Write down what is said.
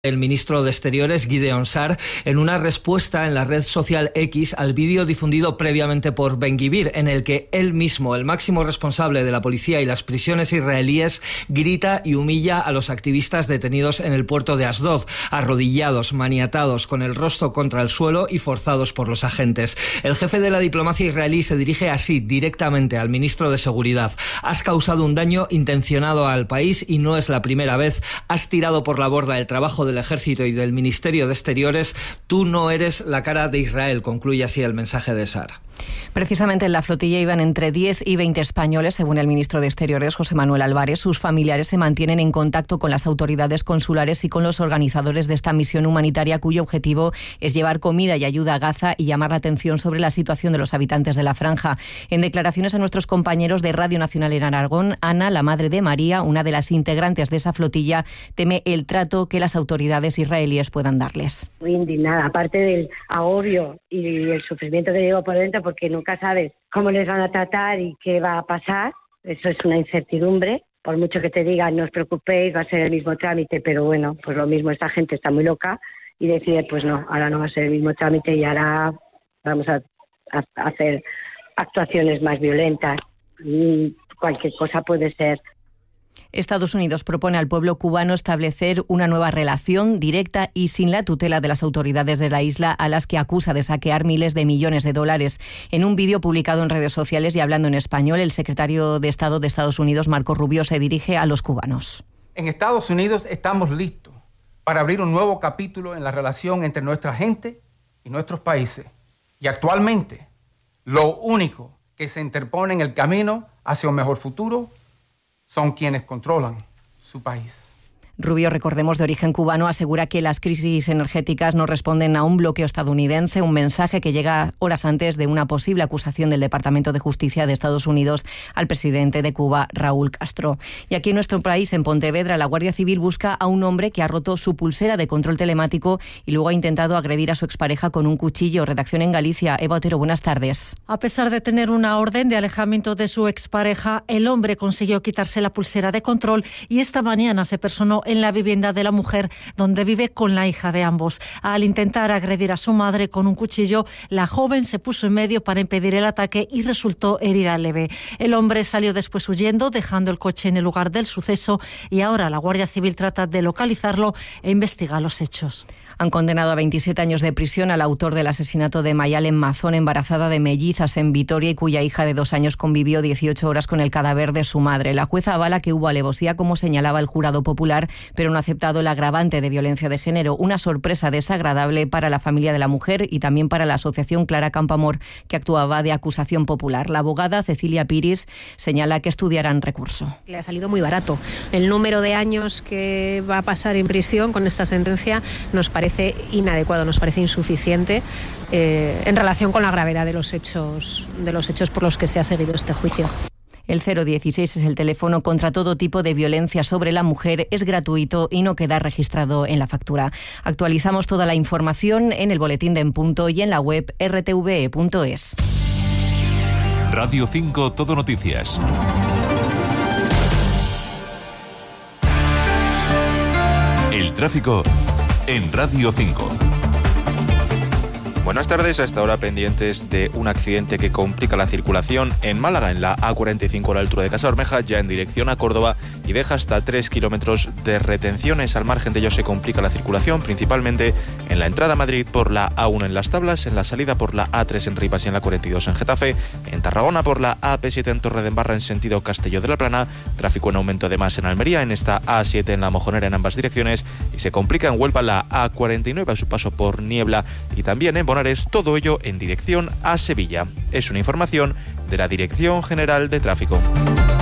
El ministro de Exteriores, Gideon Sa'ar, en una respuesta en la red social X al vídeo difundido previamente por Ben-Gvir, en el que él mismo, el máximo responsable de la policía y las prisiones israelíes, grita y humilla a los activistas detenidos en el puerto de Asdod, arrodillados, maniatados, con el rostro contra el suelo y forzados por los agentes. El jefe de la diplomacia israelí se dirige así directamente al ministro de Seguridad. Has causado un daño intencionado al país y no es la primera vez. Has tirado por la borda el trabajo del Ejército y del Ministerio de Exteriores. Tú no eres la cara de Israel, concluye así el mensaje de Sa'ar. Precisamente en la flotilla iban entre 10 y 20 españoles, según el ministro de Exteriores, José Manuel Álvarez. Sus familiares se mantienen en contacto con las autoridades consulares y con los organizadores de esta misión humanitaria, cuyo objetivo es llevar comida y ayuda a Gaza y llamar la atención sobre la situación de los habitantes de la franja. En declaraciones a nuestros compañeros de Radio Nacional en Aragón, Ana, la madre de María, una de las integrantes de esa flotilla, teme el trato que las autoridades israelíes puedan darles. Muy indignada, aparte del agobio y el sufrimiento que llevo por dentro, porque nunca sabes cómo les van a tratar y qué va a pasar. Eso es una incertidumbre. Por mucho que te digan, no os preocupéis, va a ser el mismo trámite, pero bueno, pues lo mismo, esta gente está muy loca y decide, pues no, ahora no va a ser el mismo trámite y ahora vamos a hacer actuaciones más violentas. Y cualquier cosa puede ser. Estados Unidos propone al pueblo cubano establecer una nueva relación directa y sin la tutela de las autoridades de la isla, a las que acusa de saquear miles de millones de dólares. En un vídeo publicado en redes sociales y hablando en español, el secretario de Estado de Estados Unidos, Marco Rubio, se dirige a los cubanos. En Estados Unidos estamos listos para abrir un nuevo capítulo en la relación entre nuestra gente y nuestros países. Y actualmente, lo único que se interpone en el camino hacia un mejor futuro son quienes controlan su país. Rubio, recordemos, de origen cubano, asegura que las crisis energéticas no responden a un bloqueo estadounidense, un mensaje que llega horas antes de una posible acusación del Departamento de Justicia de Estados Unidos al presidente de Cuba, Raúl Castro. Y aquí en nuestro país, en Pontevedra, la Guardia Civil busca a un hombre que ha roto su pulsera de control telemático y luego ha intentado agredir a su expareja con un cuchillo. Redacción en Galicia. Eva Otero, buenas tardes. A pesar de tener una orden de alejamiento de su expareja, el hombre consiguió quitarse la pulsera de control y esta mañana se personó en la vivienda de la mujer, donde vive con la hija de ambos. Al intentar agredir a su madre con un cuchillo, la joven se puso en medio para impedir el ataque y resultó herida leve. El hombre salió después huyendo, dejando el coche en el lugar del suceso, y ahora la Guardia Civil trata de localizarlo e investiga los hechos. Han condenado a 27 años de prisión al autor del asesinato de Mayalen Mazón, embarazada de mellizas en Vitoria y cuya hija de 2 años convivió 18 horas con el cadáver de su madre. La jueza avala que hubo alevosía, como señalaba el jurado popular, pero no ha aceptado el agravante de violencia de género. Una sorpresa desagradable para la familia de la mujer y también para la asociación Clara Campoamor, que actuaba de acusación popular. La abogada Cecilia Piris señala que estudiarán recurso. Le ha salido muy barato. El número de años que va a pasar en prisión con esta sentencia nos parece inadecuado, nos parece insuficiente en relación con la gravedad de los hechos por los que se ha seguido este juicio. El 016 es el teléfono contra todo tipo de violencia sobre la mujer, es gratuito y no queda registrado en la factura. Actualizamos toda la información en el boletín de En Punto y en la web rtve.es. Radio 5 Todo Noticias. El tráfico en Radio 5. Buenas tardes, a esta hora pendientes de un accidente que complica la circulación en Málaga, en la A45 a la altura de Casa Bermeja, ya en dirección a Córdoba, y deja hasta 3 kilómetros de retenciones. Al margen de ello se complica la circulación, principalmente en la entrada a Madrid por la A1 en Las Tablas, en la salida por la A3 en Rivas y en la 42 en Getafe, en Tarragona por la AP7 en Torredembarra en sentido Castelló de la Plana, tráfico en aumento además en Almería, en esta A7 en La Mojonera en ambas direcciones, y se complica en Huelva la A49 a su paso por Niebla, y también en Bonares, todo ello en dirección a Sevilla. Es una información de la Dirección General de Tráfico.